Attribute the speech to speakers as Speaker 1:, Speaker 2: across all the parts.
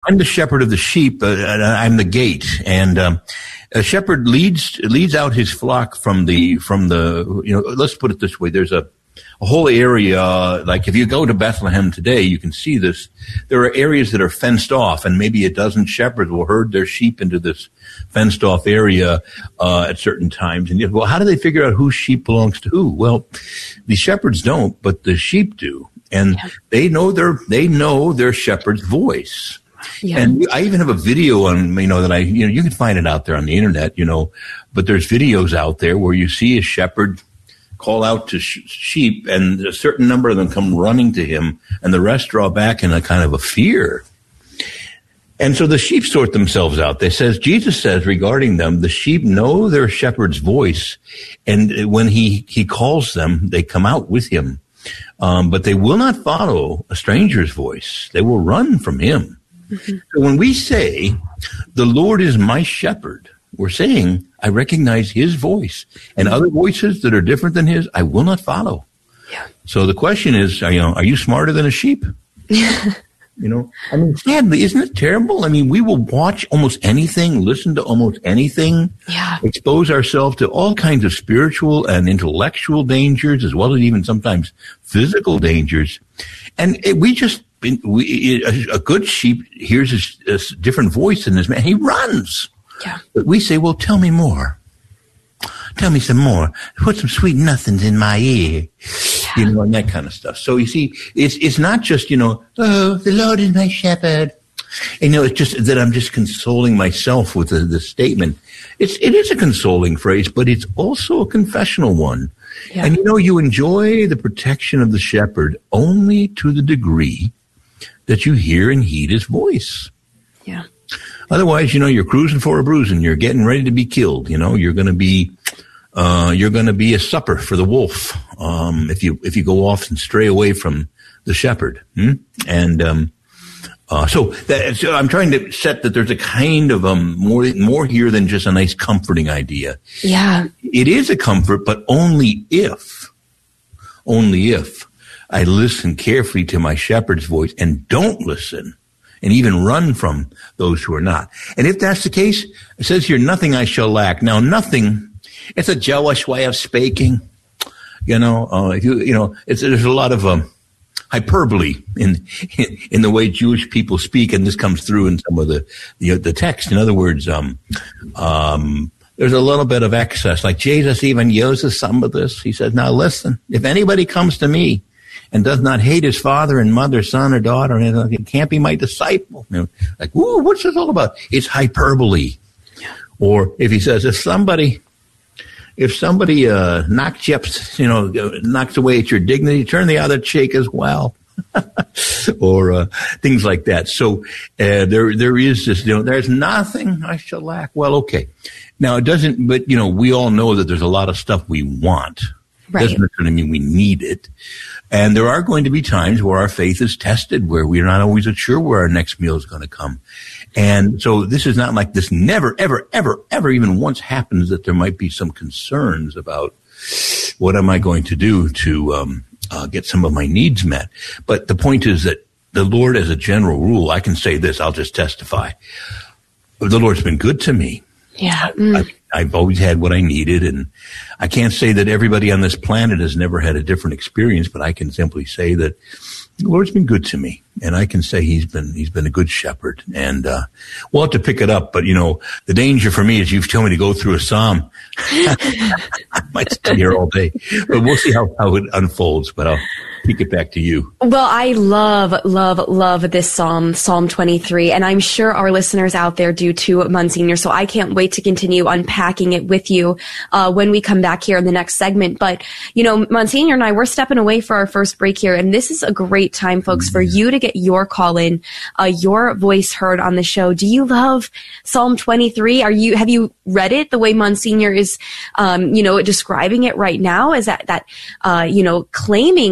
Speaker 1: I'm the shepherd of the sheep. I'm the gate, and a shepherd leads out his flock from the. Let's put it this way: there's a whole area. Like if you go to Bethlehem today, you can see this. There are areas that are fenced off, and maybe a dozen shepherds will herd their sheep into this fenced off area at certain times. And well, how do they figure out whose sheep belongs to who? Well, the shepherds don't, but the sheep do, and they know their shepherd's voice. Yeah. And I even have a video on, that you can find it out there on the internet, but there's videos out there where you see a shepherd call out to sheep, and a certain number of them come running to him, and the rest draw back in a kind of a fear. And so the sheep sort themselves out. Jesus says regarding them, the sheep know their shepherd's voice, and when he calls them, they come out with him. But they will not follow a stranger's voice. They will run from him. Mm-hmm. So when we say, the Lord is my shepherd, we're saying, I recognize his voice, and other voices that are different than his, I will not follow. Yeah. So the question is, are you smarter than a sheep? Sadly, isn't it terrible? We will watch almost anything, listen to almost anything, expose ourselves to all kinds of spiritual and intellectual dangers, as well as even sometimes physical dangers. And a good sheep hears a different voice than this man. He runs. Yeah. But we say, well, tell me more. Tell me some more. Put some sweet nothings in my ear. And that kind of stuff. So you see, it's not just, oh, the Lord is my shepherd. It's just that I'm just consoling myself with the statement. It is a consoling phrase, but it's also a confessional one. Yeah. And you enjoy the protection of the shepherd only to the degree that you hear and heed his voice. Yeah. Otherwise, you're cruising for a bruising. You're getting ready to be killed. You're going to be a supper for the wolf if you go off and stray away from the shepherd. And so I'm trying to set that there's a kind of more here than just a nice comforting idea. Yeah, it is a comfort, but only if I listen carefully to my shepherd's voice and don't listen and even run from those who are not. And if that's the case, it says here, nothing I shall lack. Now, nothing, it's a Jewish way of speaking. There's a lot of hyperbole in the way Jewish people speak, and this comes through in some of the text. In other words, there's a little bit of excess. Like Jesus even uses some of this. He says, now listen, if anybody comes to me and does not hate his father and mother, son or daughter, and it can't be my disciple. What's this all about? It's hyperbole. Or if he says, if somebody knocks you up, knocks away at your dignity, turn the other cheek as well. Or things like that. So there is this, there's nothing I shall lack. Well, okay. Now it doesn't, but we all know that there's a lot of stuff we want. Right. Doesn't necessarily mean we need it. And there are going to be times where our faith is tested, where we're not always sure where our next meal is going to come. And so this is not like this never, ever, ever, ever even once happens that there might be some concerns about what am I going to do to get some of my needs met. But the point is that the Lord, as a general rule, I can say this, I'll just testify. The Lord's been good to me. Yeah. I've always had what I needed, and I can't say that everybody on this planet has never had a different experience, but I can simply say that the Lord's been good to me, and I can say he's been a good shepherd. And we'll have to pick it up, but the danger for me is you've told me to go through a psalm. I might stay here all day, but we'll see how it unfolds. But I'll kick it back to you.
Speaker 2: Well, I love this Psalm 23, and I'm sure our listeners out there do too, Monsignor. So I can't wait to continue unpacking it with you when we come back here in the next segment. But Monsignor and I, we're stepping away for our first break here, and this is a great time, folks, for you to get your call in, your voice heard on the show. Do you love Psalm 23? Have you read it the way Monsignor is, describing it right now? Is that claiming Christ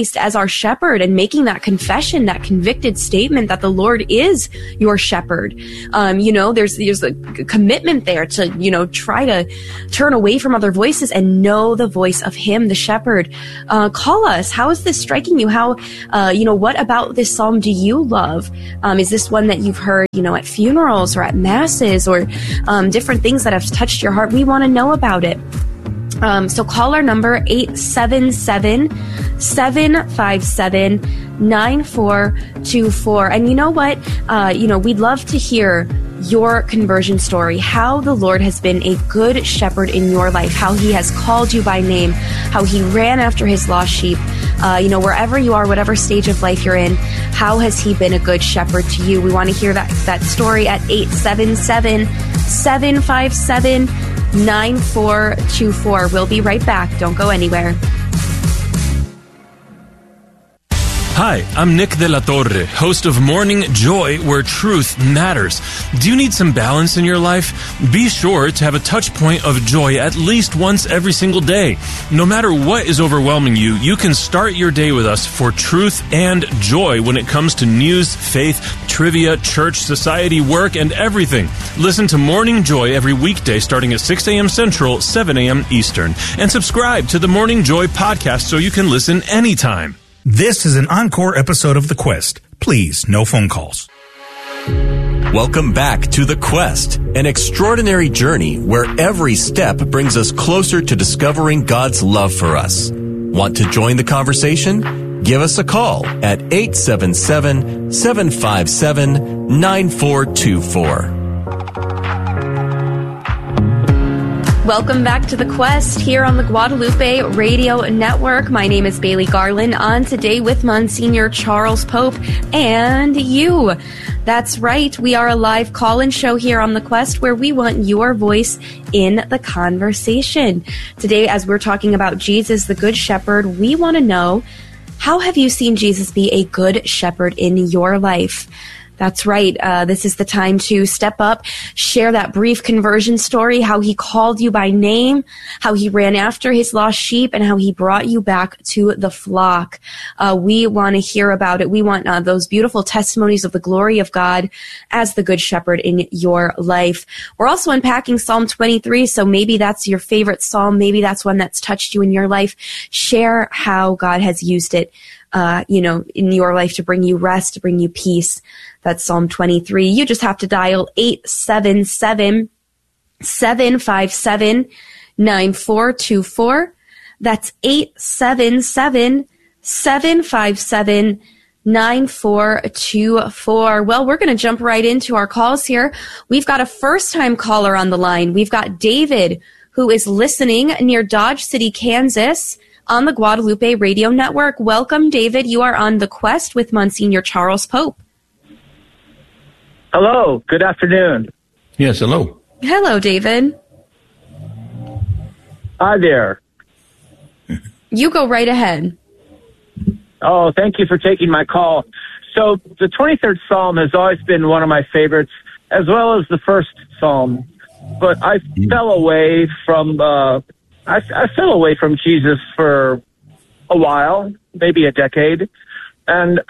Speaker 2: Christ as our shepherd and making that confession, that convicted statement that the Lord is your shepherd. There's a commitment there to, try to turn away from other voices and know the voice of him, the shepherd. Call us. How is this striking you? How, what about this psalm do you love? Is this one that you've heard, at funerals or at masses or different things that have touched your heart? We want to know about it. So call our number 877-757-9424. And you know what? We'd love to hear your conversion story, how the Lord has been a good shepherd in your life, how he has called you by name, how he ran after his lost sheep. Wherever you are, whatever stage of life you're in, how has he been a good shepherd to you? We want to hear that story at 877-757-9424. We'll be right back. Don't go anywhere.
Speaker 3: Hi, I'm Nick De La Torre, host of Morning Joy, where truth matters. Do you need some balance in your life? Be sure to have a touch point of joy at least once every single day. No matter what is overwhelming you, you can start your day with us for truth and joy when it comes to news, faith, trivia, church, society, work, and everything. Listen to Morning Joy every weekday starting at 6 a.m. Central, 7 a.m. Eastern. And subscribe to the Morning Joy podcast so you can listen anytime.
Speaker 4: This is an encore episode of The Quest. Please, no phone calls.
Speaker 5: Welcome back to The Quest, an extraordinary journey where every step brings us closer to discovering God's love for us. Want to join the conversation? Give us a call at 877-757-9424.
Speaker 2: Welcome back to The Quest here on the Guadalupe Radio Network. My name is Bailey Garland, on today with Monsignor Charles Pope and you. That's right. We are a live call-in show here on The Quest where we want your voice in the conversation. Today, as we're talking about Jesus, the Good Shepherd, we want to know, how have you seen Jesus be a good shepherd in your life? That's right. This is the time to step up, share that brief conversion story, how he called you by name, how he ran after his lost sheep, and how he brought you back to the flock. We want to hear about it. We want those beautiful testimonies of the glory of God as the Good Shepherd in your life. We're also unpacking Psalm 23, so maybe that's your favorite psalm. Maybe that's one that's touched you in your life. Share how God has used it in your life to bring you rest, to bring you peace. That's Psalm 23. You just have to dial 877-757-9424. That's 877-757-9424. Well, we're going to jump right into our calls here. We've got a first-time caller on the line. We've got David, who is listening near Dodge City, Kansas, on the Guadalupe Radio Network. Welcome, David. You are on The Quest with Monsignor Charles Pope.
Speaker 6: Hello. Good afternoon.
Speaker 1: Yes, hello.
Speaker 2: Hello, David.
Speaker 6: Hi there.
Speaker 2: You go right ahead.
Speaker 6: Oh, thank you for taking my call. So the 23rd Psalm has always been one of my favorites, as well as the first Psalm. But I fell away from I fell away from Jesus for a while, maybe a decade, and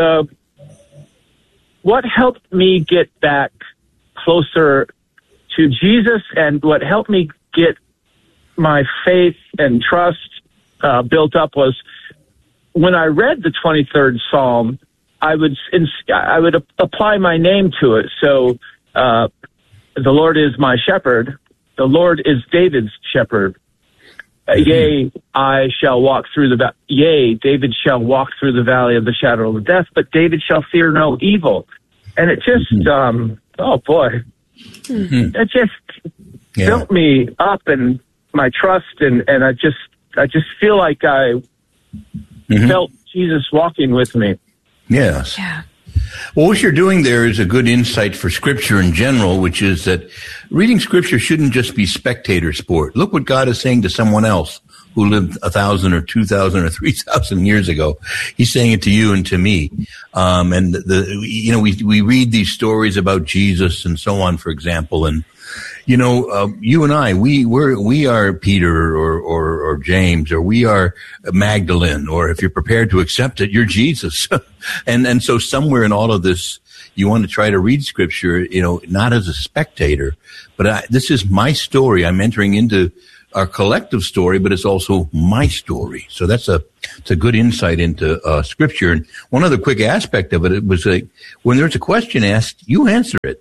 Speaker 6: what helped me get back closer to Jesus, and what helped me get my faith and trust built up was when I read the 23rd Psalm, I would apply my name to it. So the Lord is my shepherd. The Lord is David's shepherd. Yea, I shall walk through the yea, David shall walk through the valley of the shadow of death, but David shall fear no evil. And it just, oh boy, it just built me up and my trust, and I just feel like I felt Jesus walking with me.
Speaker 1: Yes. Yeah. Well, what you're doing there is a good insight for Scripture in general, which is that reading Scripture shouldn't just be spectator sport. Look what God is saying to someone else who lived 1,000 or 2,000 or 3,000 years ago. He's saying it to you and to me. We read these stories about Jesus and so on, for example, and You and I, we are Peter or James, or we are Magdalene, or if you're prepared to accept it, you're Jesus. and so somewhere in all of this, you want to try to read Scripture, not as a spectator, but this is my story. I'm entering into our collective story, but it's also my story. So it's a good insight into Scripture. And one other quick aspect of it was when there's a question asked, you answer it.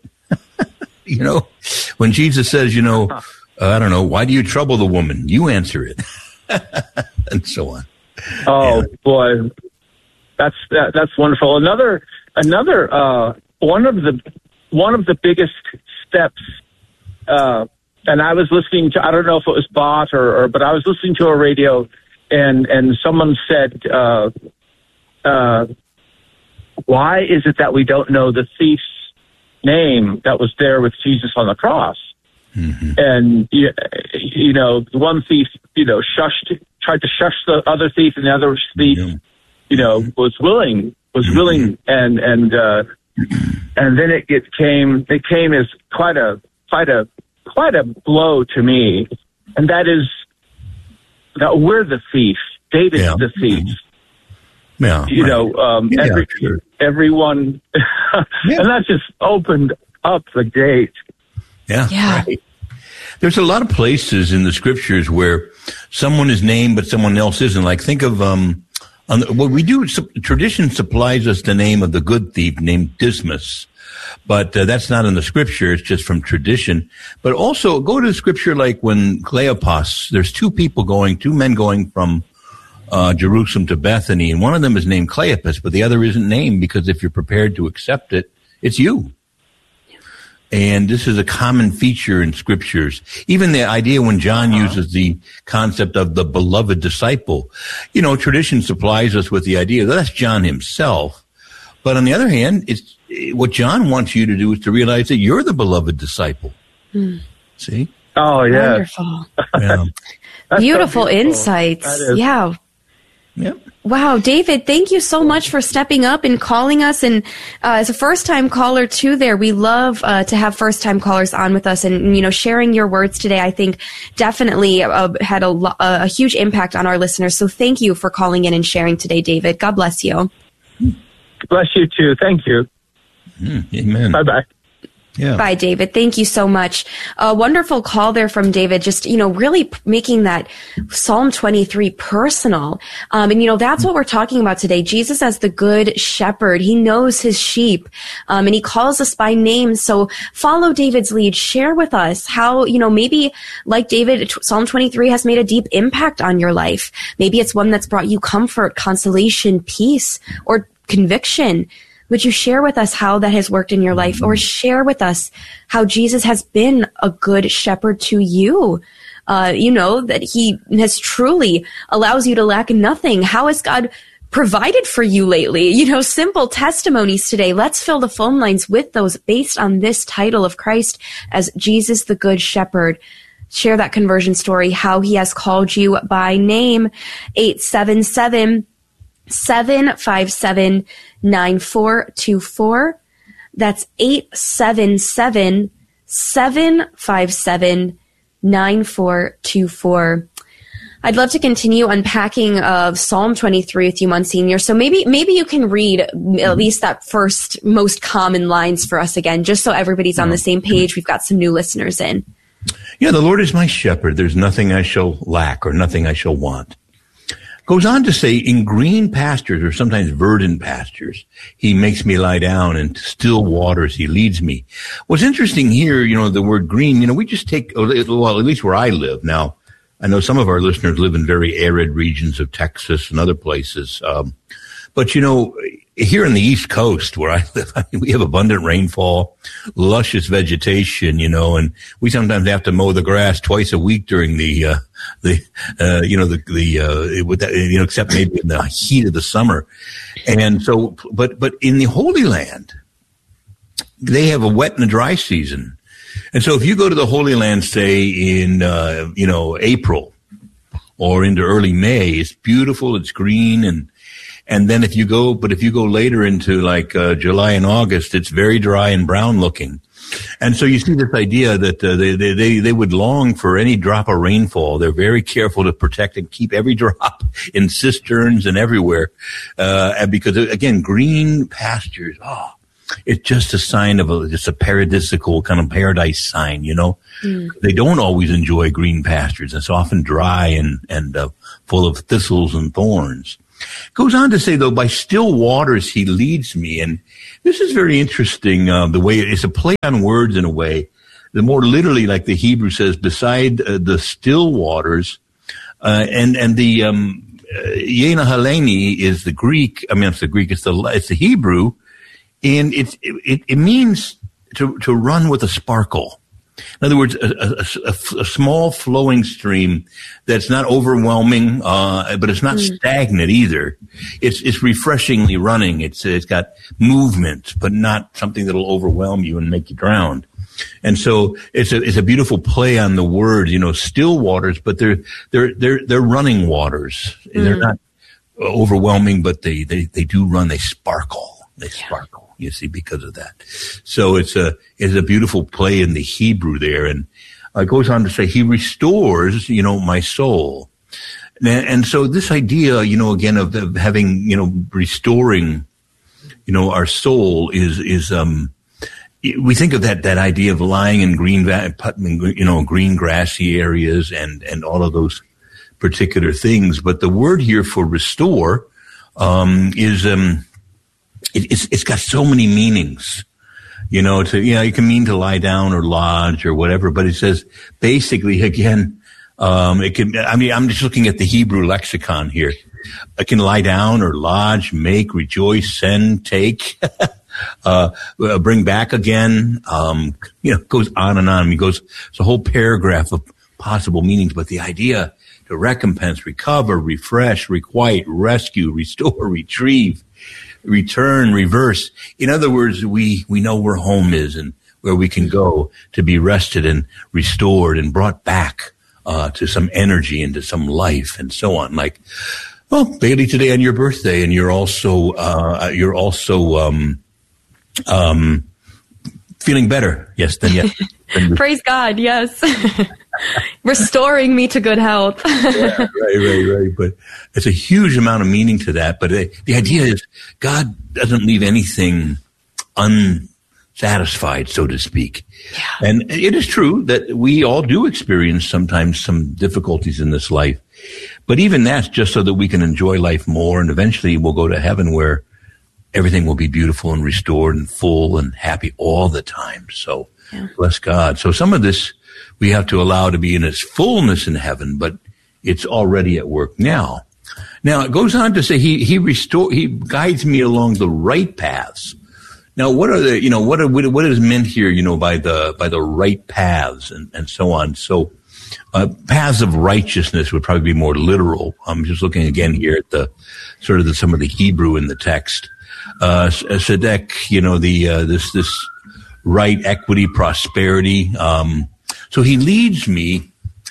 Speaker 1: When Jesus says, I don't know, why do you trouble the woman? You answer it, and so on.
Speaker 6: Oh boy, that's wonderful. Another one of the biggest steps. And I was listening to, I don't know if it was Bott but I was listening to a radio, and someone said, why is it that we don't know the thief's name that was there with Jesus on the cross? Mm-hmm. And, the one thief, tried to shush the other thief, and the other thief, was willing, and then it came as quite a blow to me, and that is that we're the thief. David's the thief.
Speaker 1: Yeah,
Speaker 6: everyone, and that just opened up the gate.
Speaker 2: Yeah.
Speaker 1: Right. There's a lot of places in the Scriptures where someone is named but someone else isn't. Like think of what we do. Tradition supplies us the name of the good thief named Dismas. But that's not in the Scripture. It's just from tradition. But also go to the Scripture like when Cleopas, there's two men going from Jerusalem to Bethany, and one of them is named Cleopas, but the other isn't named because if you're prepared to accept it, it's you. And this is a common feature in Scriptures. Even the idea when John uses the concept of the beloved disciple, tradition supplies us with the idea that that's John himself. But on the other hand, it's what John wants you to do is to realize that you're the beloved disciple. Mm. See?
Speaker 6: Oh, yeah.
Speaker 2: Wonderful.
Speaker 1: Yeah.
Speaker 2: Beautiful insights. Yeah.
Speaker 1: Yep.
Speaker 2: Wow, David, thank you so much for stepping up and calling us. And as a first-time caller, too, we love to have first-time callers on with us. And, sharing your words today, I think, definitely had a huge impact on our listeners. So thank you for calling in and sharing today, David. God bless you.
Speaker 6: Bless you, too. Thank you.
Speaker 1: Amen.
Speaker 6: Bye-bye.
Speaker 1: Yeah.
Speaker 2: Bye, David. Thank you so much. A wonderful call there from David, just, really making that Psalm 23 personal. And, that's what we're talking about today. Jesus as the good shepherd. He knows his sheep, and he calls us by name. So follow David's lead. Share with us how, maybe like David, Psalm 23 has made a deep impact on your life. Maybe it's one that's brought you comfort, consolation, peace, or conviction. Would you share with us how that has worked in your life, or share with us how Jesus has been a good shepherd to you? That he has truly allows you to lack nothing. How has God provided for you lately? Simple testimonies today. Let's fill the phone lines with those based on this title of Christ as Jesus, the Good Shepherd. Share that conversion story, how he has called you by name. 877-757-9424. That's 877-757-9424. I'd love to continue unpacking of Psalm 23 with you, Monsignor. So maybe you can read at least that first most common lines for us again, just so everybody's on the same page. We've got some new listeners in.
Speaker 1: Yeah, the Lord is my shepherd. There's nothing I shall lack or nothing I shall want. Goes on to say, in green pastures, or sometimes verdant pastures, he makes me lie down, and still waters he leads me. What's interesting here, the word green, we just take, well, at least where I live. Now, I know some of our listeners live in very arid regions of Texas and other places. But, here in the East Coast where I live, we have abundant rainfall, luscious vegetation, and we sometimes have to mow the grass twice a week during except maybe in the heat of the summer. And so, but in the Holy Land, they have a wet and a dry season. And so if you go to the Holy Land, say in, April or into early May, it's beautiful, it's green, and then if you go later into like July and August, it's very dry and brown looking. And so you see this idea that they would long for any drop of rainfall. They're very careful to protect and keep every drop in cisterns and everywhere, because again, green pastures. Oh, it's just a sign of just a paradisical kind of paradise sign, you know. They don't always enjoy green pastures. It's often dry and full of thistles and thorns. Goes on to say, though, by still waters he leads me. And this is very interesting, the way it's a play on words in a way. The more literally, like the Hebrew says, beside the still waters, and the Yena Haleni is the Greek. I mean, it's the Greek. It's the Hebrew, and it means to run with a sparkle. In other words, a small flowing stream that's not overwhelming, but it's not stagnant either. It's refreshingly running. It's got movement, but not something that'll overwhelm you and make you drown. And so it's a beautiful play on the word, you know, still waters, but they're running waters. They're not overwhelming, but they do run. They sparkle. They sparkle. You see, because of that. So it's a beautiful play in the Hebrew there. And it goes on to say, he restores, you know, my soul. And so this idea, you know, again, of having, you know, restoring, you know, our soul is we think of that idea of lying in green grassy areas and all of those particular things. But the word here for restore, is, it's got so many meanings, you know, it can mean to lie down or lodge or whatever, but it says basically, again, I'm just looking at the Hebrew lexicon here. It can lie down or lodge, make, rejoice, send, take, bring back again, goes on and on. It's a whole paragraph of possible meanings, but the idea to recompense, recover, refresh, requite, rescue, restore, retrieve, return, reverse. In other words, we know where home is and where we can go to be rested and restored and brought back to some energy and to some life and so on. Like, well, Bailey, today on your birthday, and you're also feeling better. Yes,
Speaker 2: Praise God. Yes. Restoring me to good health.
Speaker 1: Yeah, right. But it's a huge amount of meaning to that. But the idea is God doesn't leave anything unsatisfied, so to speak. Yeah. And it is true that we all do experience sometimes some difficulties in this life. But even that's just so that we can enjoy life more, and eventually we'll go to heaven where everything will be beautiful and restored and full and happy all the time. So bless God. So some of this we have to allow to be in its fullness in heaven, but it's already at work now. Now it goes on to say he guides me along the right paths. Now what is meant here, by the right paths and so on. So paths of righteousness would probably be more literal. I'm just looking again here at the sort of some of the Hebrew in the text. Tzedek, this right, equity, prosperity. So he leads me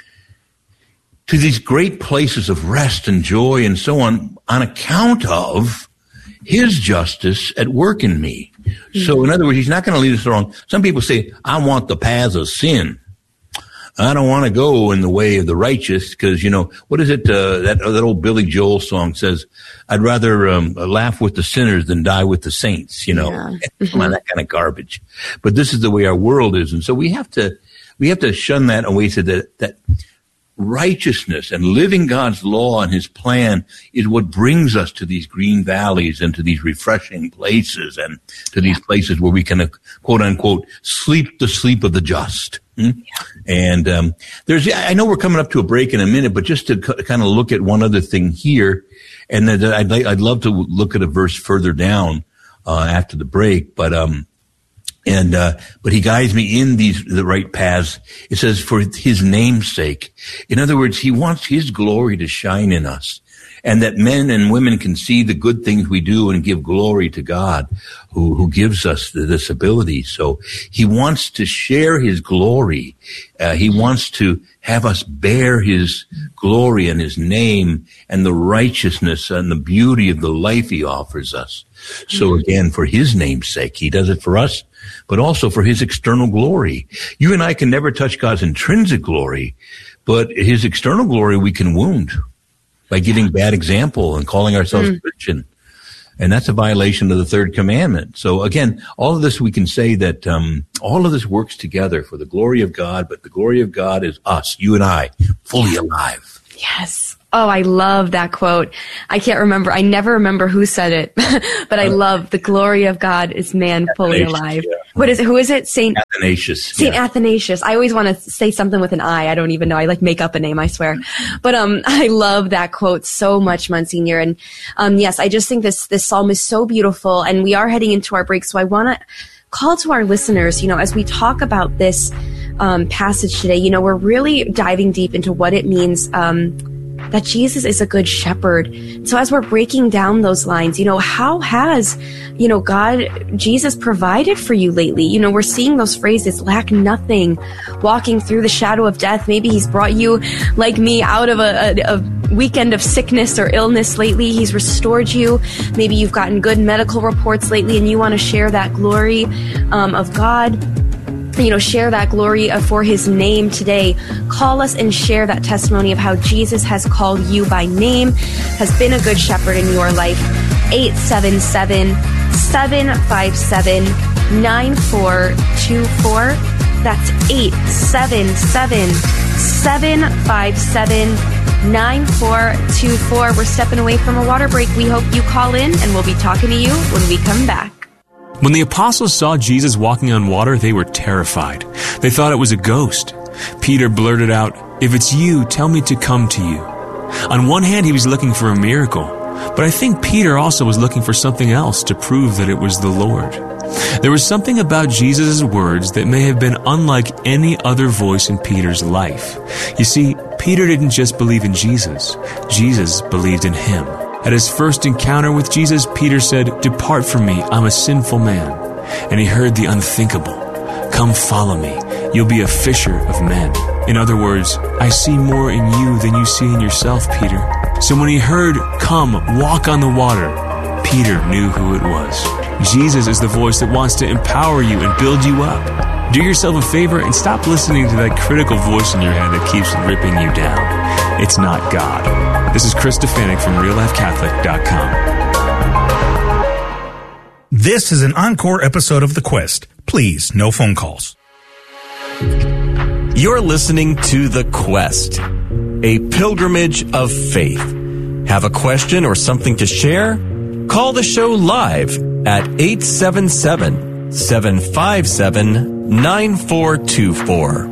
Speaker 1: to these great places of rest and joy and so on account of his justice at work in me. So in other words, he's not going to lead us wrong. Some people say, I want the paths of sin. I don't want to go in the way of the righteous because, what is it? That old Billy Joel song says, I'd rather laugh with the sinners than die with the saints, Come on, that kind of garbage. But this is the way our world is. And so we have to shun that away so that righteousness and living God's law and his plan is what brings us to these green valleys and to these refreshing places and to these places where we can, quote unquote, sleep the sleep of the just. And I know we're coming up to a break in a minute, but just to kind of look at one other thing here, and then I'd love to look at a verse further down after the break, but he guides me in the right paths. It says for his name's sake. In other words, he wants his glory to shine in us, and that men and women can see the good things we do and give glory to God who gives us this ability. So he wants to share his glory. He wants to have us bear his glory and his name and the righteousness and the beauty of the life he offers us. So again, for his name's sake, he does it for us but also for his external glory. You and I can never touch God's intrinsic glory, but his external glory we can wound by giving bad example and calling ourselves Christian. And that's a violation of the third commandment. So again, all of this, we can say that all of this works together for the glory of God, but the glory of God is us, you and I, fully alive.
Speaker 2: Yes. Oh, I love that quote. I never remember who said it, but I love the glory of God is man fully alive. Yeah. Who is it? Saint
Speaker 1: Athanasius.
Speaker 2: Saint Athanasius. I always want to say something with an I. I don't even know. I make up a name, I swear. But, I love that quote so much, Monsignor. And, yes, I just think this psalm is so beautiful, and we are heading into our break. So I want to call to our listeners, as we talk about this, passage today, we're really diving deep into what it means, that Jesus is a good shepherd. So as we're breaking down those lines, how has, Jesus provided for you lately? We're seeing those phrases, lack nothing, walking through the shadow of death. Maybe he's brought you, like me, out of a weekend of sickness or illness lately. He's restored you. Maybe you've gotten good medical reports lately and you want to share that glory of God. Share that glory for his name today. Call us and share that testimony of how Jesus has called you by name, has been a good shepherd in your life. 877-757-9424. That's 877-757-9424. We're stepping away from a water break. We hope you call in, and we'll be talking to you when we come back.
Speaker 3: When the apostles saw Jesus walking on water, they were terrified. They thought it was a ghost. Peter blurted out, "If it's you, tell me to come to you." On one hand, he was looking for a miracle, but I think Peter also was looking for something else to prove that it was the Lord. There was something about Jesus' words that may have been unlike any other voice in Peter's life. You see, Peter didn't just believe in Jesus. Jesus believed in him. At his first encounter with Jesus, Peter said, "Depart from me, I'm a sinful man." And he heard the unthinkable. "Come follow me, you'll be a fisher of men." In other words, I see more in you than you see in yourself, Peter. So when he heard, "Come, walk on the water," Peter knew who it was. Jesus is the voice that wants to empower you and build you up. Do yourself a favor and stop listening to that critical voice in your head that keeps ripping you down. It's not God. This is Chris Stefanik from RealLifeCatholic.com.
Speaker 4: This is an encore episode of The Quest. Please, no phone calls.
Speaker 5: You're listening to The Quest, a pilgrimage of faith. Have a question or something to share? Call the show live at 877-757-9424.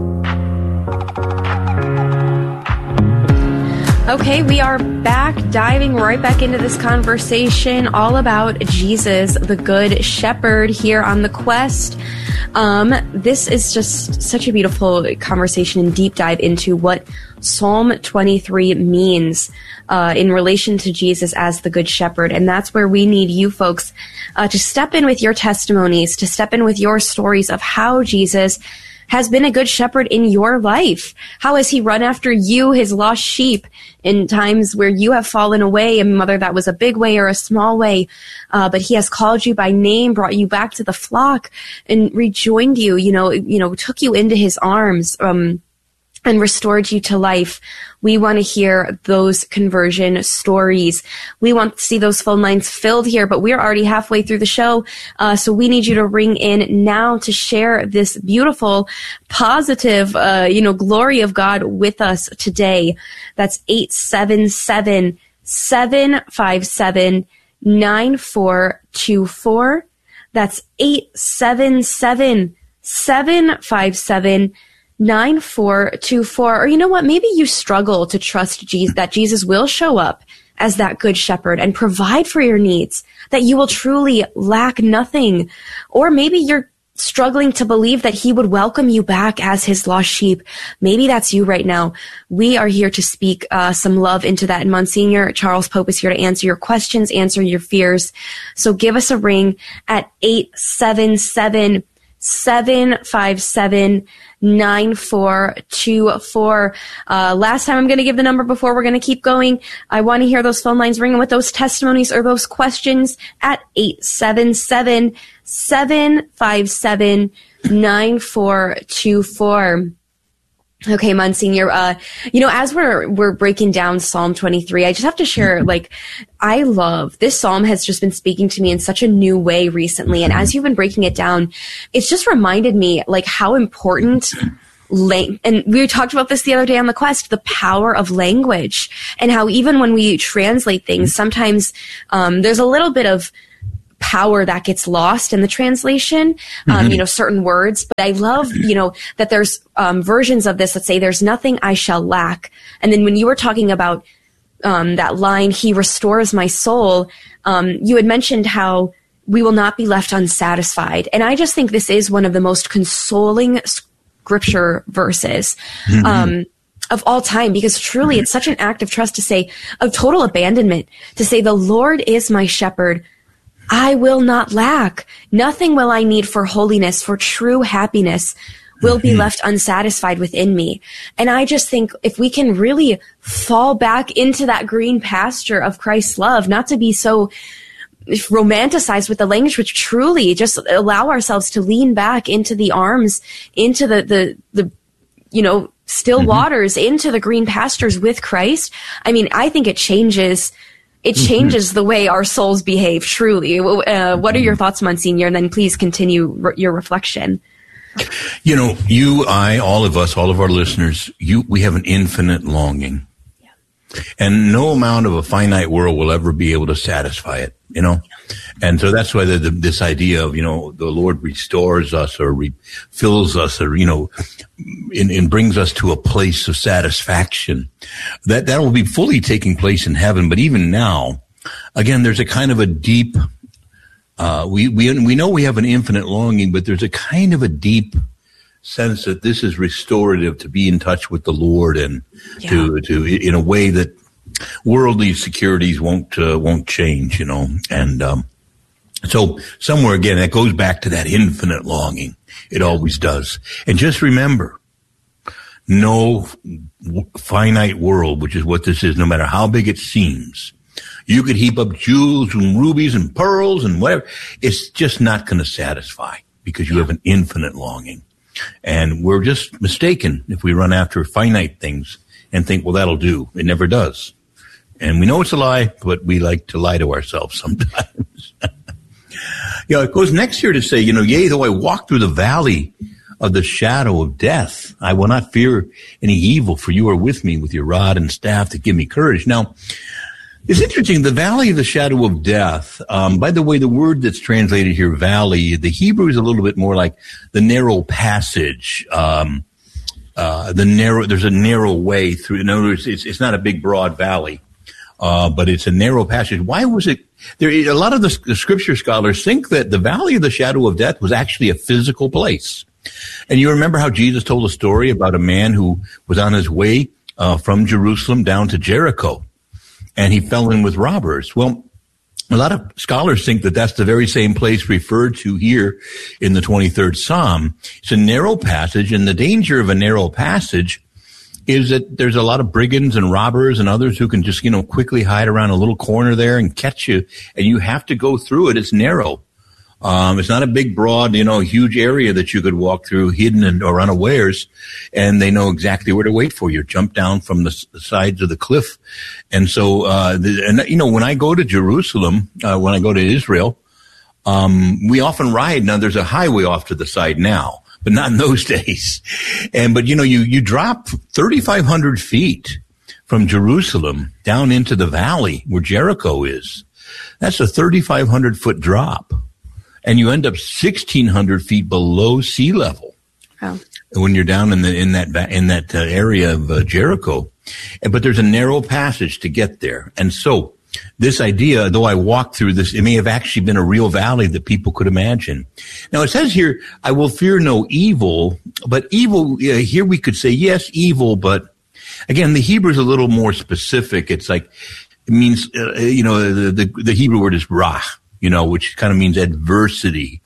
Speaker 2: Okay, we are back, diving right back into this conversation all about Jesus, the Good Shepherd, here on The Quest. This is just such a beautiful conversation and deep dive into what Psalm 23 means in relation to Jesus as the Good Shepherd. And that's where we need you folks to step in with your testimonies, to step in with your stories of how Jesus has been a good shepherd in your life. How has he run after you, his lost sheep, in times where you have fallen away, and whether that was a big way or a small way, but he has called you by name, brought you back to the flock, and rejoined you, took you into his arms, and restored you to life. We want to hear those conversion stories. We want to see those phone lines filled here, but we're already halfway through the show. So we need you to ring in now to share this beautiful, positive, glory of God with us today. That's 877-757-9424. That's 877-757-9424. 9424. Or you know what? Maybe you struggle to trust Jesus, that Jesus will show up as that good shepherd and provide for your needs, that you will truly lack nothing. Or maybe you're struggling to believe that he would welcome you back as his lost sheep. Maybe that's you right now. We are here to speak some love into that. And Monsignor Charles Pope is here to answer your questions, answer your fears. So give us a ring at 877 877-757-9424. Last time I'm going to give the number before we're going to keep going. I want to hear those phone lines ringing with those testimonies or those questions at 877-757-9424. Okay, Monsignor, as we're breaking down Psalm 23, I just have to share, I love this Psalm has just been speaking to me in such a new way recently. And as you've been breaking it down, it's just reminded me, how important and we talked about this the other day on the Quest, the power of language, and how even when we translate things, sometimes, there's a little bit of power that gets lost in the translation, certain words. But I love, that there's versions of this that say, there's nothing I shall lack. And then when you were talking about that line, he restores my soul, you had mentioned how we will not be left unsatisfied. And I just think this is one of the most consoling scripture verses of all time, because truly it's such an act of trust to say, of total abandonment, to say, the Lord is my shepherd. I will not lack. Nothing will I need for holiness, for true happiness will be left unsatisfied within me. And I just think if we can really fall back into that green pasture of Christ's love, not to be so romanticized with the language, but truly just allow ourselves to lean back into the arms, into the still waters, into the green pastures with Christ. I mean, I think it changes the way our souls behave, truly. What are your thoughts, Monsignor? And then please continue your reflection.
Speaker 1: You, I, all of us, all of our listeners, we have an infinite longing. Yeah. And no amount of a finite world will ever be able to satisfy it, And so that's why this idea of, the Lord restores us or refills us or, and brings us to a place of satisfaction. That will be fully taking place in heaven. But even now, again, there's a kind of a deep, we know we have an infinite longing, but there's a kind of a deep sense that this is restorative, to be in touch with the Lord and to in a way that worldly securities won't change, and so somewhere again that goes back to that infinite longing. It always does. And just remember, no finite world, which is what this is, no matter how big it seems, you could heap up jewels and rubies and pearls and whatever, it's just not going to satisfy, because you have an infinite longing. And we're just mistaken if we run after finite things and think, well, that'll do. It never does. And we know it's a lie, but we like to lie to ourselves sometimes. It goes next here to say, yea, though I walk through the valley of the shadow of death, I will not fear any evil, for you are with me with your rod and staff to give me courage. Now, it's interesting, the valley of the shadow of death. By the way, the word that's translated here, valley, the Hebrew is a little bit more like the narrow passage. There's a narrow way through. In other words, it's not a big, broad valley, but it's a narrow passage. Why was it there? A lot of the scripture scholars think that the valley of the shadow of death was actually a physical place. And you remember how Jesus told a story about a man who was on his way from Jerusalem down to Jericho, and he fell in with robbers. Well, a lot of scholars think that that's the very same place referred to here in the 23rd Psalm. It's a narrow passage, and the danger of a narrow passage is that there's a lot of brigands and robbers and others who can just, quickly hide around a little corner there and catch you, and you have to go through it. It's narrow. It's not a big, broad, huge area that you could walk through hidden or unawares, and they know exactly where to wait for you. Jump down from the sides of the cliff. And so, when I go to Jerusalem, when I go to Israel, we often ride. Now, there's a highway off to the side now, but not in those days. But you drop 3,500 feet from Jerusalem down into the valley where Jericho is. That's a 3,500 foot drop. And you end up 1,600 feet below sea level. Oh. When you're down in that area of Jericho. But there's a narrow passage to get there. And so this idea, though I walked through this, it may have actually been a real valley that people could imagine. Now it says here, I will fear no evil, but evil, here we could say, yes, evil, but again, the Hebrew is a little more specific. It's like, it means, the Hebrew word is rah, which kind of means adversity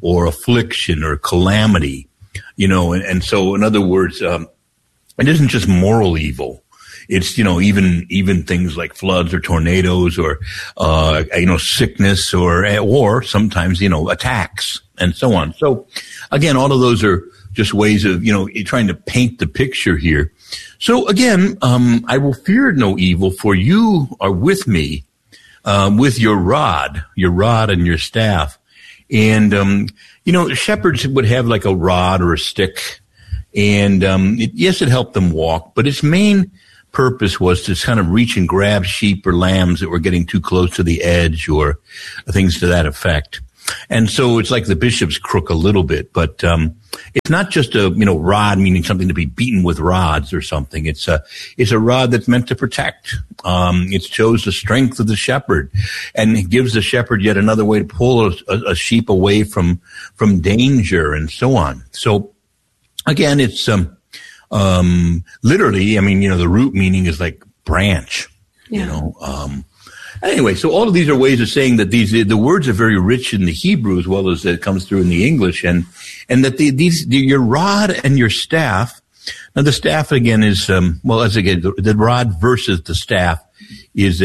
Speaker 1: or affliction or calamity, and so in other words, it isn't just moral evil. It's, even things like floods or tornadoes or, sickness or sometimes, attacks and so on. So again, all of those are just ways of, trying to paint the picture here. So again, I will fear no evil, for you are with me, with your rod and your staff. And, shepherds would have like a rod or a stick. And, it helped them walk, but its main purpose was to kind of reach and grab sheep or lambs that were getting too close to the edge or things to that effect. And so it's like the bishop's crook a little bit, but it's not just a rod, meaning something to be beaten with rods or something. It's a rod that's meant to protect. It shows the strength of the shepherd, and it gives the shepherd yet another way to pull a sheep away from danger and so on. So again, it's literally, the root meaning is like branch. Anyway, so all of these are ways of saying that the words are very rich in the Hebrew as well as it comes through in the English, and that your rod and your staff. Now the staff again is the rod versus the staff is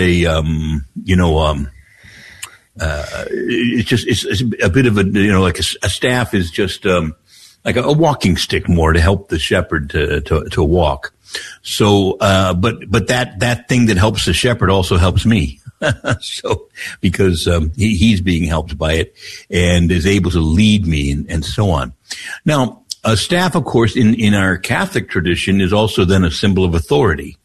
Speaker 1: it's a bit of a a staff is just like a walking stick more to help the shepherd to walk. So, but that thing that helps the shepherd also helps me. So, because, he's being helped by it and is able to lead me and so on. Now, a staff, of course, in our Catholic tradition is also then a symbol of authority.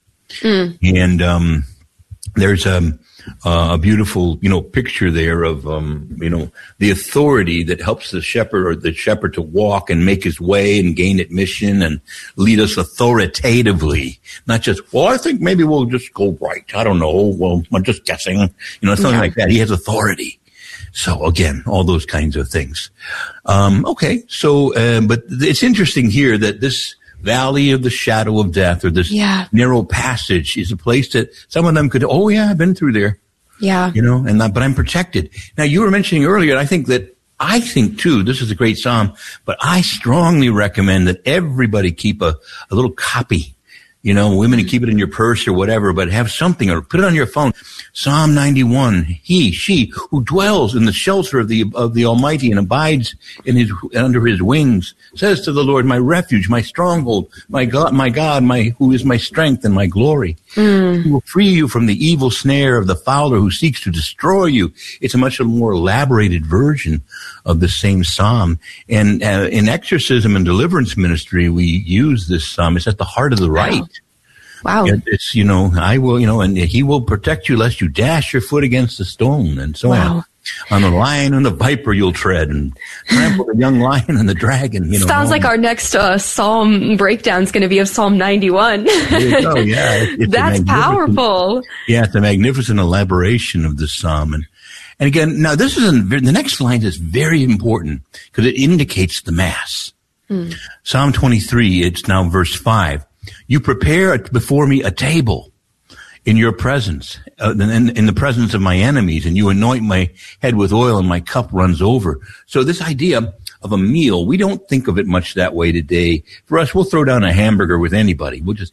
Speaker 1: And, there's, a beautiful, picture there of, the authority that helps the shepherd to walk and make his way and gain admission and lead us authoritatively. Not just, I think maybe we'll just go right. I don't know. Well, I'm just guessing, something like that. He has authority. So again, all those kinds of things. Okay. So, but it's interesting here that this valley of the shadow of death, or this narrow passage, is a place that some of them could, I've been through there. Yeah. But I'm protected. Now, you were mentioning earlier, and I think too, this is a great psalm, but I strongly recommend that everybody keep a little copy. Women can keep it in your purse or whatever, but have something or put it on your phone. Psalm 91, she who dwells in the shelter of the Almighty and abides under his wings says to the Lord, my refuge, my stronghold, my God, who is my strength and my glory. Who will free you from the evil snare of the fowler who seeks to destroy you. It's a much more elaborated version of the same psalm. And in exorcism and deliverance ministry, we use this psalm. It's at the heart of the rite.
Speaker 2: Wow.
Speaker 1: It's, I will, and he will protect you lest you dash your foot against a stone and so on. On the lion and the viper you'll tread, and trample the young lion and the dragon.
Speaker 2: Sounds like our next psalm breakdown is going to be of Psalm 91.
Speaker 1: There you go, yeah.
Speaker 2: That's powerful.
Speaker 1: Yeah, it's a magnificent elaboration of this psalm. And again, now the next line is very important because it indicates the Mass. Psalm 23, it's now verse 5. You prepare before me a table in your presence, in the presence of my enemies, and you anoint my head with oil and my cup runs over. So this idea of a meal, we don't think of it much that way today. For us, we'll throw down a hamburger with anybody. But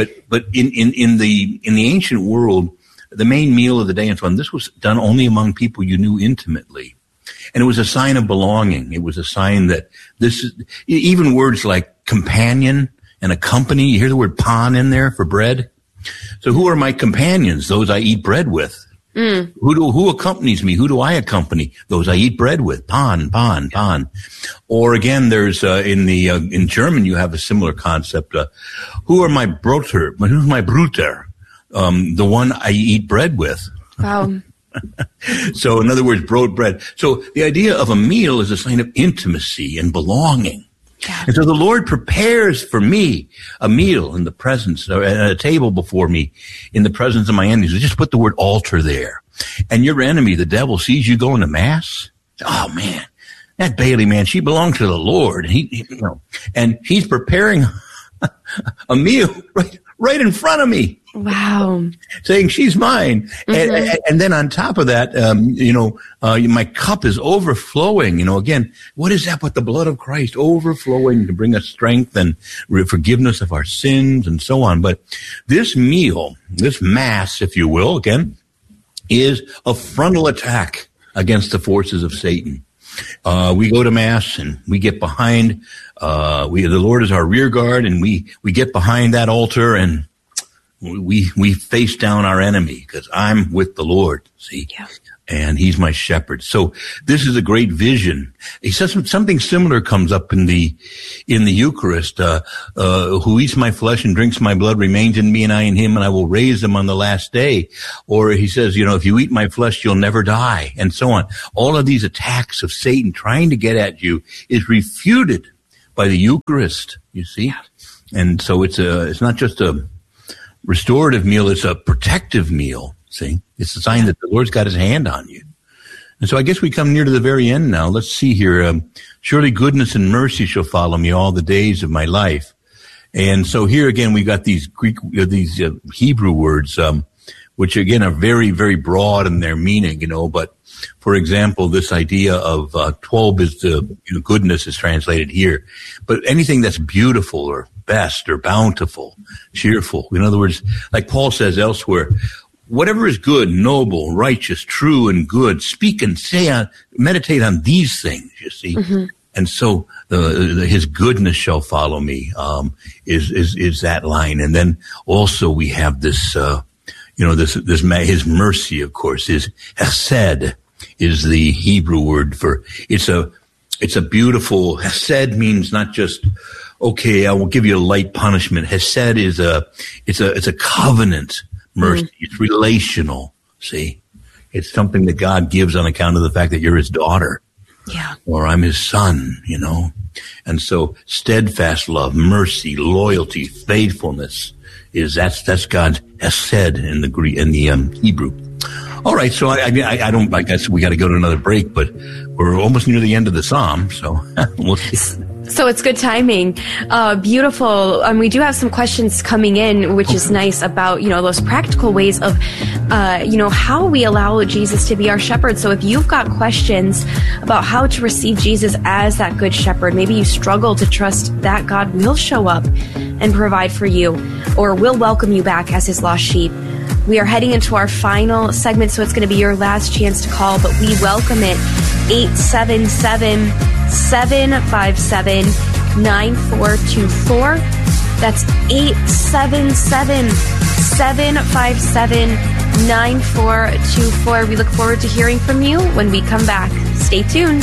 Speaker 1: in the ancient world, the main meal of the day and so on, this was done only among people you knew intimately. And it was a sign of belonging. It was a sign that even words like companion and accompany, you hear the word pan in there for bread. So who are my companions? Those I eat bread with. Who accompanies me? Who do I accompany? Those I eat bread with. Pan. Or again, there's, in German, you have a similar concept. Who are my Broter? Who's my Bruder? The one I eat bread with.
Speaker 2: Wow.
Speaker 1: So in other words, bread. So the idea of a meal is a sign of intimacy and belonging. Yeah. And so the Lord prepares for me a meal in the presence, or at a table before me in the presence of my enemies. So just put the word altar there. And your enemy, the devil, sees you going to Mass. Oh man, that Bailey, man, she belongs to the Lord. And he's preparing a meal right in front of me.
Speaker 2: Wow.
Speaker 1: Saying she's mine. And then on top of that, my cup is overflowing. Again, what is that but the blood of Christ overflowing to bring us strength and forgiveness of our sins and so on. But this meal, this mass, if you will, again, is a frontal attack against the forces of Satan. We go to mass and we get behind, the Lord is our rear guard, and we get behind that altar and we face down our enemy because I'm with the Lord, see, and he's my shepherd. So this is a great vision. He says something similar comes up in the Eucharist. Who eats my flesh and drinks my blood remains in me, and I in him, and I will raise him on the last day. Or he says, if you eat my flesh, you'll never die, and so on. All of these attacks of Satan trying to get at you is refuted by the Eucharist, you see. And so it's not just a restorative meal, it's a protective meal, see? It's a sign that the Lord's got his hand on you. And so I guess we come near to the very end now. Let's see here. Surely goodness and mercy shall follow me all the days of my life. And so here again, we got these Hebrew words, which again are very, very broad in their meaning, but for example, this idea of 12 is the goodness is translated here. But anything that's beautiful or best or bountiful, cheerful. In other words, like Paul says elsewhere, whatever is good, noble, righteous, true, and good, speak and say, meditate on these things, you see. Mm-hmm. And so his goodness shall follow me, is that line. And then also we have this, his mercy, of course, is hesed, is the Hebrew word for, it's a beautiful, hesed means not just, okay, I will give you a light punishment. Hesed is it's a covenant mercy. Mm-hmm. It's relational. See, it's something that God gives on account of the fact that you're his daughter.
Speaker 2: Yeah.
Speaker 1: Or I'm his son, And so steadfast love, mercy, loyalty, faithfulness that's God's hesed in the Greek, in the Hebrew. All right, so I guess we got to go to another break, but we're almost near the end of the psalm, so we'll see.
Speaker 2: So it's good timing. Beautiful. We do have some questions coming in, which is nice about, those practical ways of, how we allow Jesus to be our shepherd. So if you've got questions about how to receive Jesus as that good shepherd, maybe you struggle to trust that God will show up and provide for you or will welcome you back as his lost sheep. We are heading into our final segment, so it's going to be your last chance to call, but we welcome it. 877-757-9424. That's 877-757-9424. We look forward to hearing from you when we come back. Stay tuned.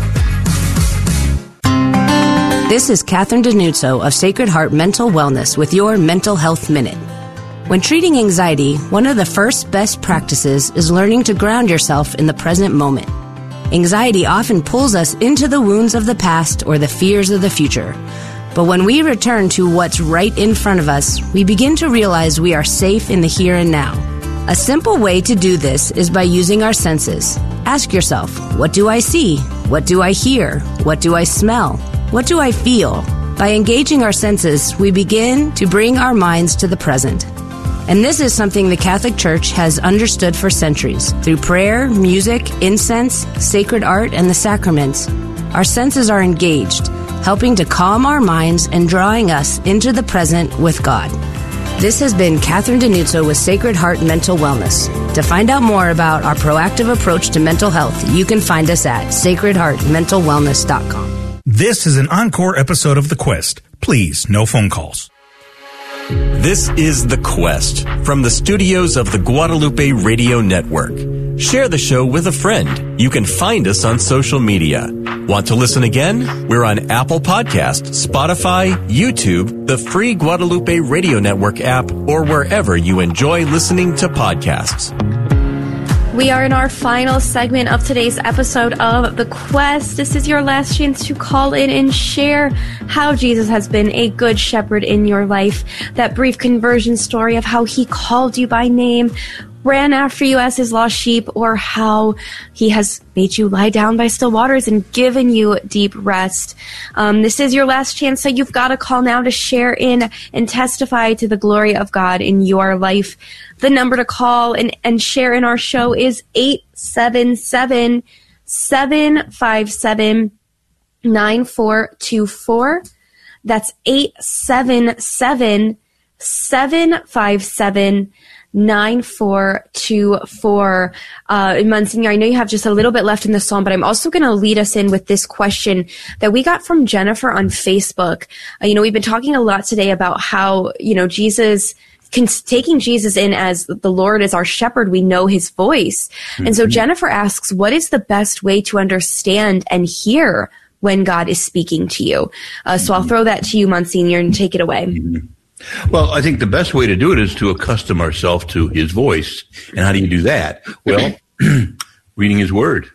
Speaker 7: This is Catherine Denuzzo of Sacred Heart Mental Wellness with your Mental Health Minute. When treating anxiety, one of the first best practices is learning to ground yourself in the present moment. Anxiety often pulls us into the wounds of the past or the fears of the future. But when we return to what's right in front of us, we begin to realize we are safe in the here and now. A simple way to do this is by using our senses. Ask yourself, what do I see? What do I hear? What do I smell? What do I feel? By engaging our senses, we begin to bring our minds to the present. And this is something the Catholic Church has understood for centuries. Through prayer, music, incense, sacred art, and the sacraments, our senses are engaged, helping to calm our minds and drawing us into the present with God. This has been Catherine Denuzzo with Sacred Heart Mental Wellness. To find out more about our proactive approach to mental health, you can find us at sacredheartmentalwellness.com.
Speaker 4: This is an encore episode of The Quest. Please, no phone calls.
Speaker 5: This is The Quest from the studios of the Guadalupe Radio Network. Share the show with a friend. You can find us on social media. Want to listen again? We're on Apple Podcasts, Spotify, YouTube, the free Guadalupe Radio Network app, or wherever you enjoy listening to podcasts.
Speaker 2: We are in our final segment of today's episode of The Quest. This is your last chance to call in and share how Jesus has been a good shepherd in your life. That brief conversion story of how he called you by name, ran after you as his lost sheep, or how he has made you lie down by still waters and given you deep rest. This is your last chance, so you've got to call now to share in and testify to the glory of God in your life. The number to call and share in our show is 877-757-9424. That's 877-757-9424. Monsignor, I know you have just a little bit left in the psalm, but I'm also going to lead us in with this question that we got from Jennifer on Facebook. We've been talking a lot today about how, Jesus, taking Jesus in as the Lord as our shepherd, we know his voice. Mm-hmm. And so Jennifer asks, what is the best way to understand and hear when God is speaking to you? So I'll throw that to you, Monsignor, and take it away.
Speaker 1: Mm-hmm. Well, I think the best way to do it is to accustom ourselves to his voice. And how do you do that? Well, reading his word.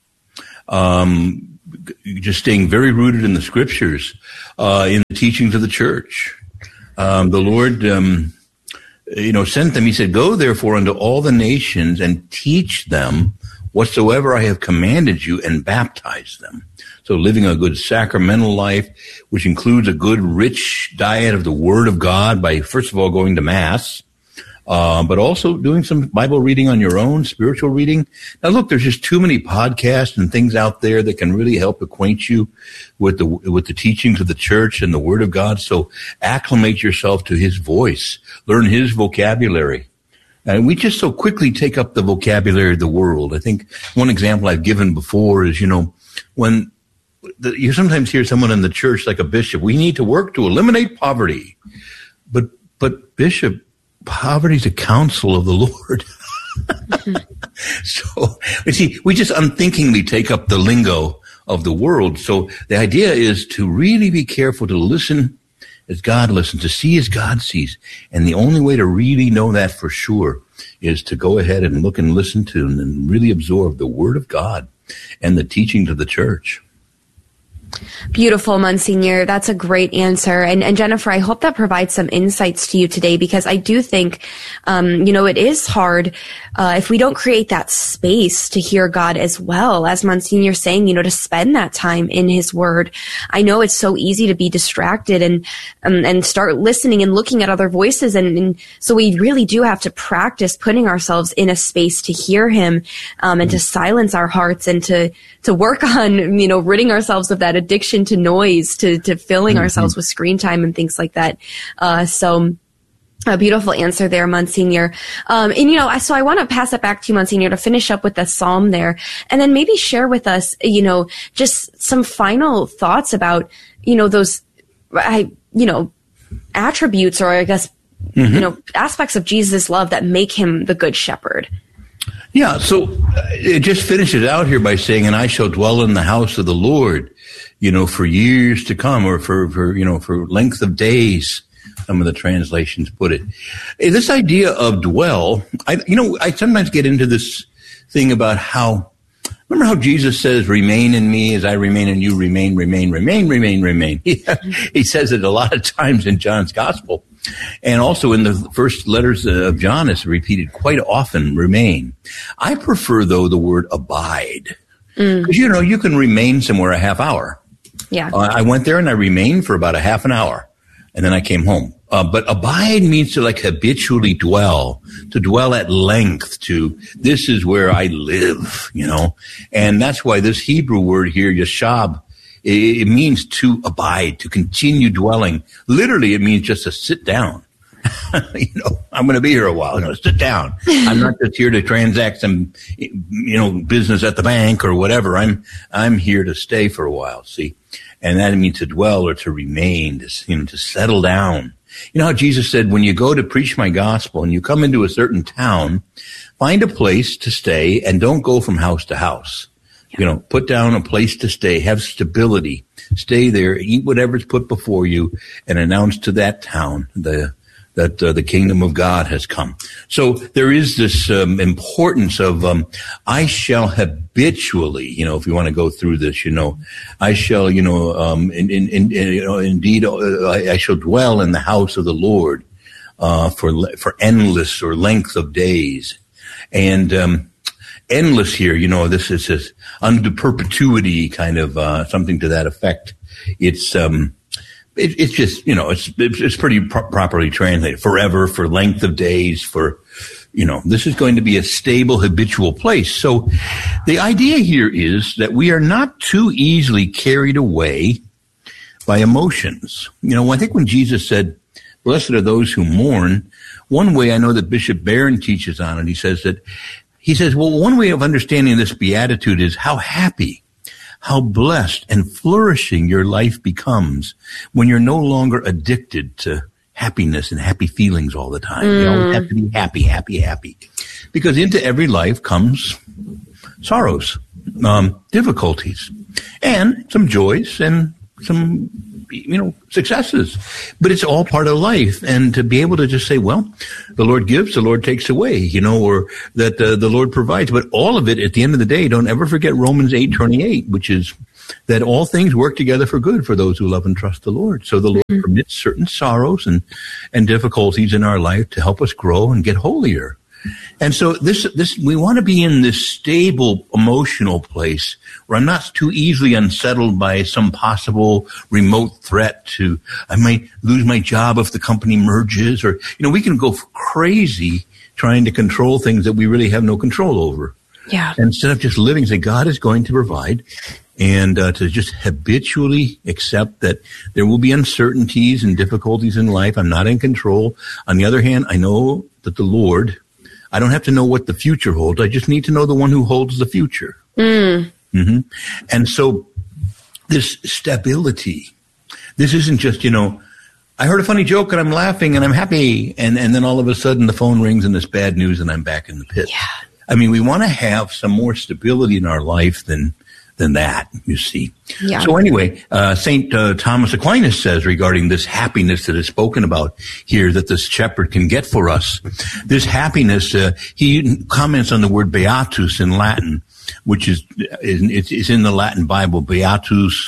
Speaker 1: Just staying very rooted in the scriptures, in the teachings of the church. The Lord, sent them. He said, "Go therefore unto all the nations and teach them whatsoever I have commanded you, and baptize them." So living a good sacramental life, which includes a good, rich diet of the Word of God by, first of all, going to Mass, but also doing some Bible reading on your own, spiritual reading. Now, look, there's just too many podcasts and things out there that can really help acquaint you with the teachings of the church and the Word of God. So acclimate yourself to his voice. Learn his vocabulary. And we just so quickly take up the vocabulary of the world. I think one example I've given before is, when you sometimes hear someone in the church, like a bishop, we need to work to eliminate poverty. But Bishop, poverty is a counsel of the Lord. So, you see, we just unthinkingly take up the lingo of the world. So the idea is to really be careful to listen as God listens, to see as God sees. And the only way to really know that for sure is to go ahead and look and listen to and really absorb the Word of God and the teachings of the church.
Speaker 2: Beautiful, Monsignor. That's a great answer. And Jennifer, I hope that provides some insights to you today, because I do think, it is hard if we don't create that space to hear God as well. As Monsignor saying, to spend that time in his word. I know it's so easy to be distracted and start listening and looking at other voices. And so we really do have to practice putting ourselves in a space to hear him, and to silence our hearts and to work on, ridding ourselves of that addiction to noise, to filling ourselves with screen time and things like that. So a beautiful answer there, Monsignor. So I want to pass it back to you, Monsignor, to finish up with the psalm there, and then maybe share with us, just some final thoughts about, those, attributes, or I guess, aspects of Jesus' love that make him the good shepherd.
Speaker 1: Yeah, so it just finishes out here by saying, "And I shall dwell in the house of the Lord, for years to come," or for length of days. Some of the translations put it. This idea of dwell, I sometimes get into this thing about remember how Jesus says, "Remain in me as I remain in you, remain, remain, remain, remain, remain." He says it a lot of times in John's gospel. And also in the first letters of John, it's repeated quite often, remain. I prefer, though, the word abide. Because, you can remain somewhere a half hour. Yeah. I went there and I remained for about a half an hour, and then I came home. But abide means to habitually dwell, to dwell at length, this is where I live, And that's why this Hebrew word here, yashab, it means to abide, to continue dwelling. Literally, it means just to sit down. I'm going to be here a while. Sit down. I'm not just here to transact some, business at the bank or whatever. I'm here to stay for a while. See, and that means to dwell or to remain, to settle down. You know how Jesus said, when you go to preach my gospel and you come into a certain town, find a place to stay and don't go from house to house. Put down a place to stay, have stability, stay there, eat whatever's put before you, and announce to that town that the kingdom of God has come. So there is this importance of I shall habitually, if you want to go through this, I shall, indeed, I shall dwell in the house of the Lord for endless or length of days. And endless here, this is this unto perpetuity kind of something to that effect. It's just, it's pretty properly translated. Forever, for length of days, for, this is going to be a stable, habitual place. So the idea here is that we are not too easily carried away by emotions. I think when Jesus said, blessed are those who mourn, one way I know that Bishop Barron teaches on it, he says, well, one way of understanding this beatitude is how happy, how blessed and flourishing your life becomes when you're no longer addicted to happiness and happy feelings all the time. You always have to be happy, happy, happy. Because into every life comes sorrows, difficulties, and some joys and some, successes. But it's all part of life. And to be able to just say, well, the Lord gives, the Lord takes away, or that the Lord provides. But all of it, at the end of the day, don't ever forget Romans 8:28, which is that all things work together for good for those who love and trust the Lord. So the Lord permits certain sorrows and difficulties in our life to help us grow and get holier. And so this, we want to be in this stable emotional place where I'm not too easily unsettled by some possible remote threat to, I might lose my job if the company merges, or, we can go crazy trying to control things that we really have no control over.
Speaker 2: Yeah.
Speaker 1: Instead of just living, say, God is going to provide, and to just habitually accept that there will be uncertainties and difficulties in life. I'm not in control. On the other hand, I know that the Lord, I don't have to know what the future holds. I just need to know the one who holds the future. Mm-hmm. And so this stability, this isn't just, I heard a funny joke and I'm laughing and I'm happy. And then all of a sudden the phone rings and it's bad news and I'm back in the pit.
Speaker 2: Yeah.
Speaker 1: I mean, we want to have some more stability in our life than that, you see. Yeah. So anyway, St. Thomas Aquinas says regarding this happiness that is spoken about here that this shepherd can get for us, this happiness, he comments on the word beatus in Latin, which is in the Latin Bible, beatus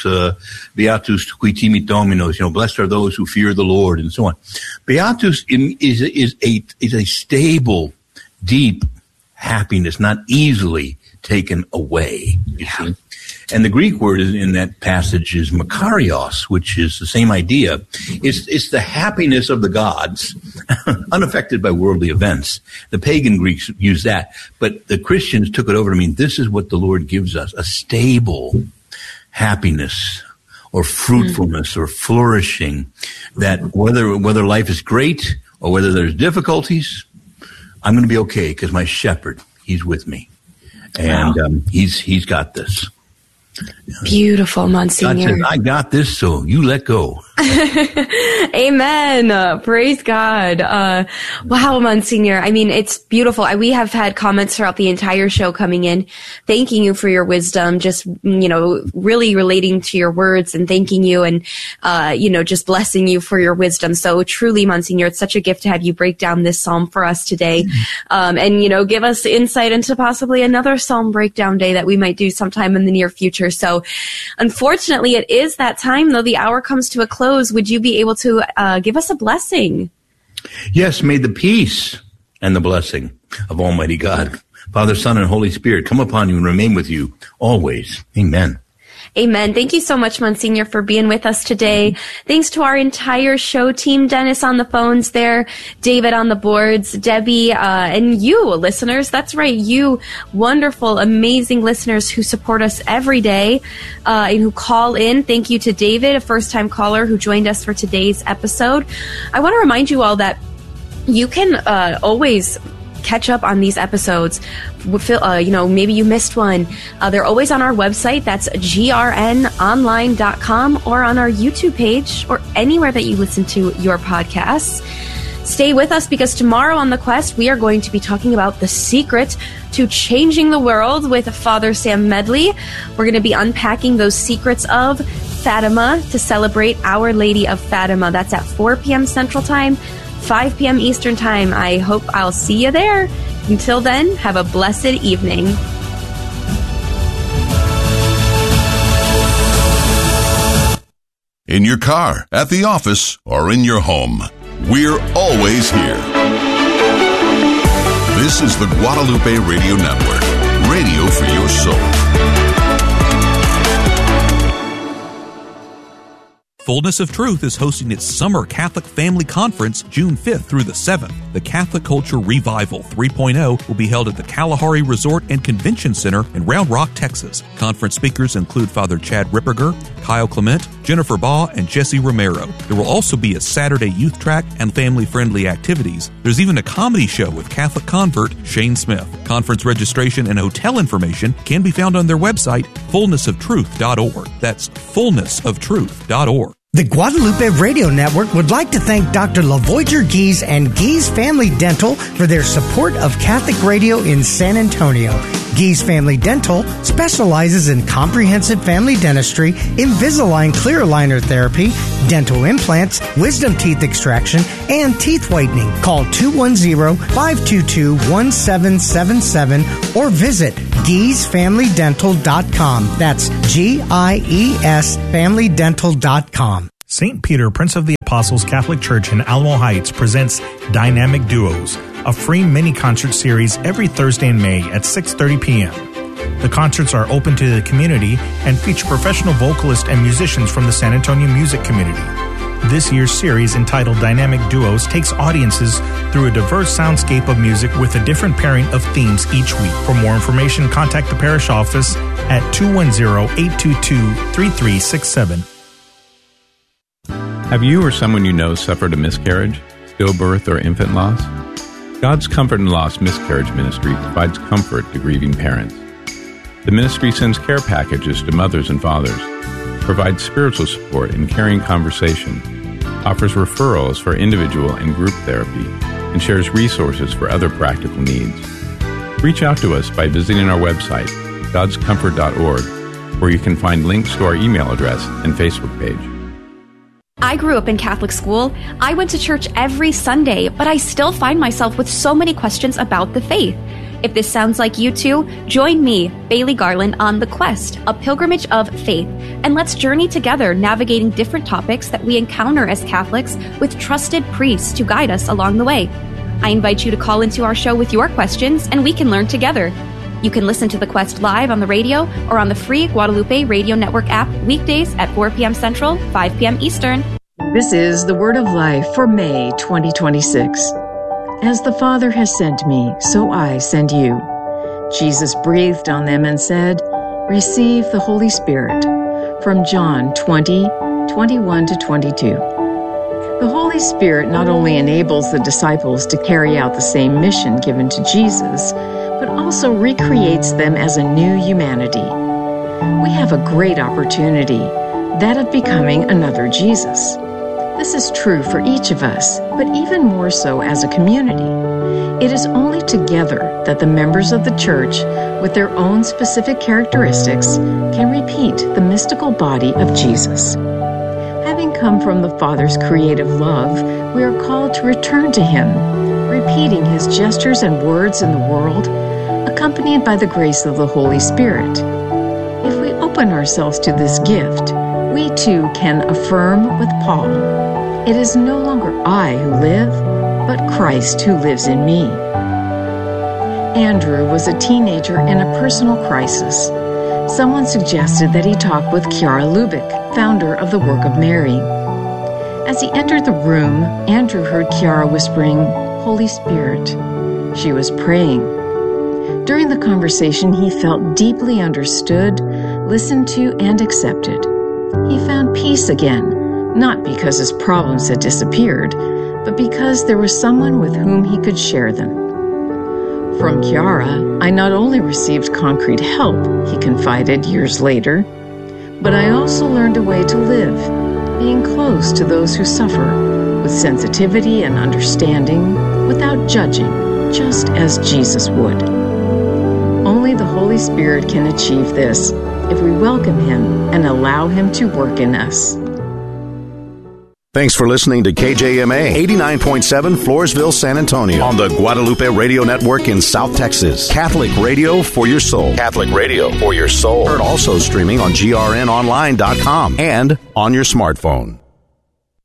Speaker 1: qui timit Dominus, blessed are those who fear the Lord, and so on. Beatus is a stable, deep happiness, not easily taken away, you see. And the Greek word in that passage is makarios, which is the same idea. It's the happiness of the gods, unaffected by worldly events. The pagan Greeks use that, but the Christians took it over to mean this is what the Lord gives us, a stable happiness or fruitfulness or flourishing, that whether life is great or whether there's difficulties, I'm going to be okay because my shepherd, he's with me. And he's got this.
Speaker 2: Beautiful, Monsignor.
Speaker 1: God says, I got this, so you let go.
Speaker 2: Amen. Praise God. Wow, Monsignor. I mean, it's beautiful. We have had comments throughout the entire show coming in, thanking you for your wisdom, just, really relating to your words and thanking you and, just blessing you for your wisdom. So truly, Monsignor, it's such a gift to have you break down this psalm for us today. And, give us insight into possibly another psalm breakdown day that we might do sometime in the near future. So unfortunately, it is that time, though the hour comes to a close. Would you be able to give us a blessing?
Speaker 1: Yes, may the peace and the blessing of Almighty God, Father, Son, and Holy Spirit come upon you and remain with you always. Amen.
Speaker 2: Amen. Thank you so much, Monsignor, for being with us today. Thanks to our entire show team, Dennis on the phones there, David on the boards, Debbie, and you, listeners. That's right, you wonderful, amazing listeners who support us every day and who call in. Thank you to David, a first-time caller who joined us for today's episode. I want to remind you all that you can always catch up on these episodes. Maybe you missed one. They're always on our website. That's grnonline.com, or on our YouTube page, or anywhere that you listen to your podcasts. Stay with us, because tomorrow on The Quest, we are going to be talking about the secret to changing the world with Father Sam Medley. We're going to be unpacking those secrets of Fatima to celebrate Our Lady of Fatima. That's at 4 p.m. Central Time, 5 p.m. Eastern Time. I hope I'll see you there. Until then, have a blessed evening.
Speaker 8: In your car, at the office, or in your home, we're always here. This is the Guadalupe Radio Network, radio for your soul.
Speaker 4: Fullness of Truth is hosting its Summer Catholic Family Conference June 5th through the 7th. The Catholic Culture Revival 3.0 will be held at the Kalahari Resort and Convention Center in Round Rock, Texas. Conference speakers include Father Chad Ripperger, Kyle Clement, Jennifer Baugh, and Jesse Romero. There will also be a Saturday youth track and family-friendly activities. There's even a comedy show with Catholic convert Shane Smith. Conference registration and hotel information can be found on their website, fullnessoftruth.org. That's fullnessoftruth.org.
Speaker 9: The Guadalupe Radio Network would like to thank Dr. LaVoyager Gies and Gies Family Dental for their support of Catholic radio in San Antonio. Gies Family Dental specializes in comprehensive family dentistry, Invisalign clear aligner therapy, dental implants, wisdom teeth extraction, and teeth whitening. Call 210-522-1777 or visit GiesFamilyDental.com. That's GIES FamilyDental.com.
Speaker 4: St. Peter, Prince of the Apostles Catholic Church in Alamo Heights presents Dynamic Duos, a free mini-concert series every Thursday in May at 6:30 p.m. The concerts are open to the community and feature professional vocalists and musicians from the San Antonio music community. This year's series, entitled Dynamic Duos, takes audiences through a diverse soundscape of music with a different pairing of themes each week. For more information, contact the parish office at 210-822-3367.
Speaker 10: Have you or someone you know suffered a miscarriage, stillbirth, or infant loss? God's Comfort and Loss Miscarriage Ministry provides comfort to grieving parents. The ministry sends care packages to mothers and fathers, provides spiritual support and caring conversation, offers referrals for individual and group therapy, and shares resources for other practical needs. Reach out to us by visiting our website, godscomfort.org, where you can find links to our email address and Facebook page.
Speaker 2: I grew up in Catholic school. I went to church every Sunday, but I still find myself with so many questions about the faith. If this sounds like you too, join me, Bailey Garland, on The Quest, a pilgrimage of faith, and let's journey together navigating different topics that we encounter as Catholics with trusted priests to guide us along the way. I invite you to call into our show with your questions, and we can learn together. You can listen to The Quest live on the radio or on the free Guadalupe Radio Network app weekdays at 4 p.m. Central, 5 p.m. Eastern.
Speaker 11: This is the Word of Life for May 2026. As the Father has sent me, so I send you. Jesus breathed on them and said, "Receive the Holy Spirit." From John 20:21-22. The Holy Spirit not only enables the disciples to carry out the same mission given to Jesus, but also recreates them as a new humanity. We have a great opportunity, that of becoming another Jesus. This is true for each of us, but even more so as a community. It is only together that the members of the Church, with their own specific characteristics, can repeat the mystical body of Jesus. Having come from the Father's creative love, we are called to return to Him, repeating His gestures and words in the world, accompanied by the grace of the Holy Spirit. If we open ourselves to this gift, we too can affirm with Paul, "It is no longer I who live, but Christ who lives in me." Andrew was a teenager in a personal crisis. Someone suggested that he talk with Chiara Lubick, founder of the Work of Mary. As he entered the room, Andrew heard Chiara whispering, "Holy Spirit." She was praying. During the conversation, he felt deeply understood, listened to, and accepted. He found peace again, not because his problems had disappeared, but because there was someone with whom he could share them. From Chiara, I not only received concrete help, he confided years later, but I also learned a way to live, being close to those who suffer, with sensitivity and understanding, without judging, just as Jesus would. Only the Holy Spirit can achieve this if we welcome Him and allow Him to work in us.
Speaker 12: Thanks for listening to KJMA 89.7 Floresville, San Antonio on the Guadalupe Radio Network in South Texas. Catholic radio for your soul. Catholic radio for your soul. Heard also streaming on grnonline.com and on your smartphone.